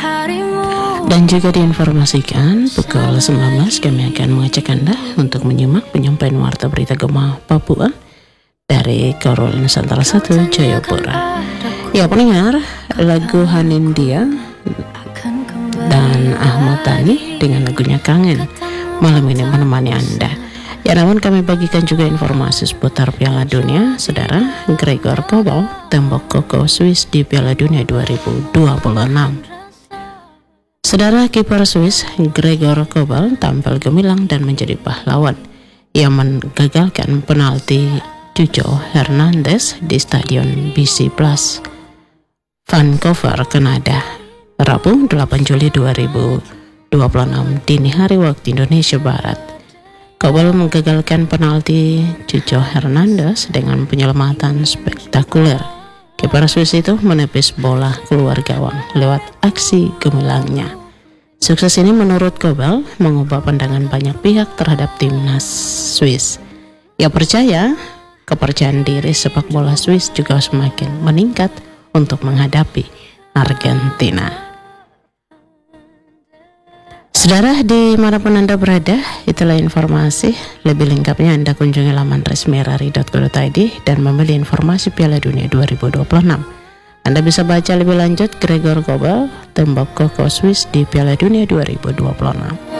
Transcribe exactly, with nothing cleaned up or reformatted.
Dan juga diinformasikan pukul sembilan belas kami akan mengajak Anda untuk menyimak penyampaian warta berita Gema Papua dari Korwil Nusantara satu Jayapura. Ya pendengar, lagu Hanindia dan Ahmad Dhani dengan lagunya Kangen malam ini menemani Anda. Ya namun kami bagikan juga informasi seputar Piala Dunia. Saudara, Gregor Kobel tembok Koko Swiss di Piala Dunia dua ribu dua puluh enam. Saudara, kiper Swiss Gregor Kobel tampil gemilang dan menjadi pahlawan. Ia menggagalkan penalti Cuco Hernandez di Stadion B C Plus, Vancouver, Kanada, Rabu delapan Juli dua ribu dua puluh enam dini hari waktu Indonesia Barat. Kobel menggagalkan penalti Cuco Hernandez dengan penyelamatan spektakuler. Kiper Swiss itu menepis bola keluar gawang lewat aksi gemilangnya. Sukses ini menurut Kobel mengubah pandangan banyak pihak terhadap timnas Swiss. Ia percaya kepercayaan diri sepak bola Swiss juga semakin meningkat untuk menghadapi Argentina. Saudara, dimanapun Anda berada, itulah informasi. Lebih lengkapnya Anda kunjungi laman resmi r r i dot co dot i d dan membeli informasi Piala Dunia dua ribu dua puluh enam. Anda bisa baca lebih lanjut Gregor Kobel tembok Koko Swiss di Piala Dunia dua ribu dua puluh enam.